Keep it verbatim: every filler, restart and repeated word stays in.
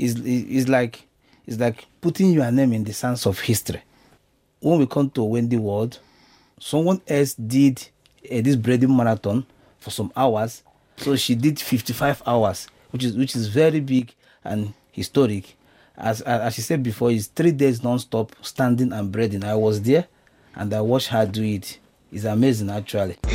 is is like it's like putting your name in the sands of history. When we come to Wendy World, someone else did uh, this breathing marathon for some hours. So she did fifty-five hours, which is which is very big and historic. As as she said before, it's three days non-stop standing and breathing. I was there, and I watched her do it. It's amazing, actually.